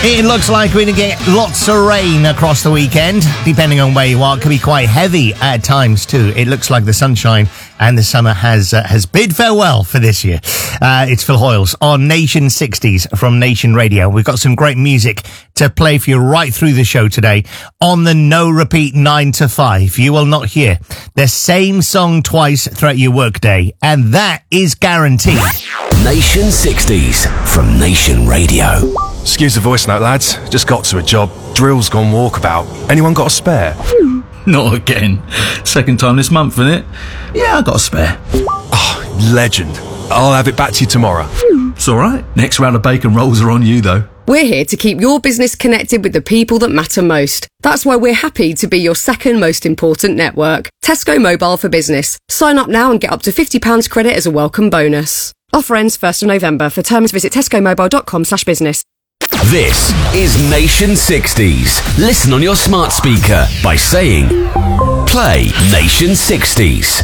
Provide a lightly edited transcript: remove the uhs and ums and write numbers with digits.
It looks like we're going to get lots of rain across the weekend, depending on where you are. It could be quite heavy at times too. It looks like the sunshine and the summer has bid farewell for this year. It's Phil Hoyles on Nation 60s from Nation Radio. We've got some great music to play for you right through the show today. On the no repeat 9 to 5, you will not hear the same song twice throughout your workday, and that is guaranteed. Nation 60s from Nation Radio. Excuse the voice note, lads. Just got to a job. Drill's gone walkabout. Anyone got a spare? Not again. Second time this month, isn't it? Yeah, I got a spare. Oh, legend. I'll have it back to you tomorrow. It's all right. Next round of bacon rolls are on you, though. We're here to keep your business connected with the people that matter most. That's why we're happy to be your second most important network. Tesco Mobile for Business. Sign up now and get up to £50 credit as a welcome bonus. Offer ends 1st of November. For terms, visit tescomobile.com/business. This is Nation 60s. Listen on your smart speaker by saying, play Nation 60s.